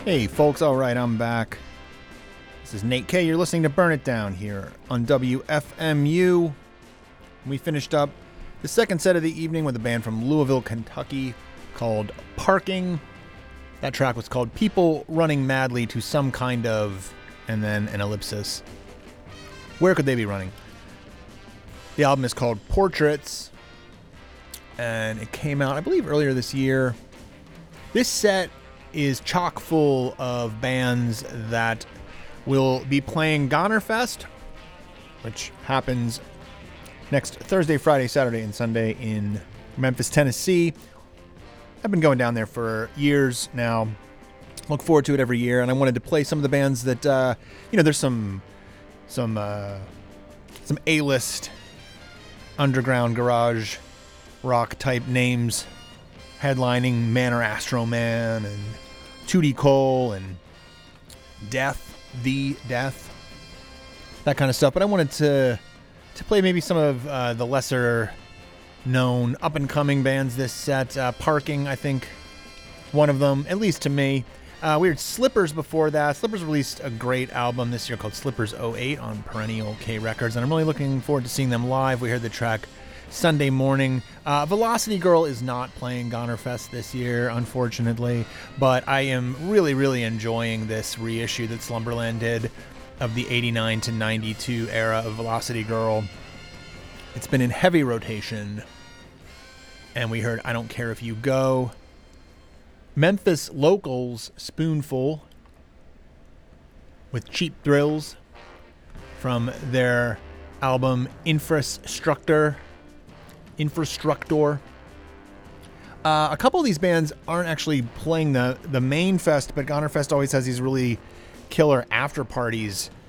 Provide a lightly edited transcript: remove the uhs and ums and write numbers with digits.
Hey folks, alright, I'm back. This is Nate K. You're listening to Burn It Down here on WFMU. We finished up the second set of the evening with a band from Louisville, Kentucky called Parking. That track was called People Running Madly to Some Kind of, and then an ellipsis. Where could they be running? The album is called Portraits, and it came out, I believe, earlier this year. This set is chock full of bands that will be playing Gonerfest, which happens next Thursday, Friday, Saturday, and Sunday in Memphis, Tennessee. I've been going down there for years now. Look forward to it every year, and I wanted to play some of the bands that, there's some A-list underground garage rock type names headlining Manor Astro Man and Tootie Cole and Death, that kind of stuff. But I wanted to play maybe some of the lesser known up and coming bands this set. Parking, I think, one of them, at least to me. We heard Slippers before that. Slippers released a great album this year called Slippers '08 on Perennial K Records, and I'm really looking forward to seeing them live. We heard the track Sunday Morning. Velocity Girl is not playing Gonerfest this year, unfortunately, but I am really, really enjoying this reissue that Slumberland did of the 89 to 92 era of Velocity Girl. It's been in heavy rotation, and we heard I Don't Care If You Go. Memphis Locals Spoonful with Cheap Thrills from their album Infrastructor. A couple of these bands aren't actually playing the main fest, but Gonerfest always has these really killer after parties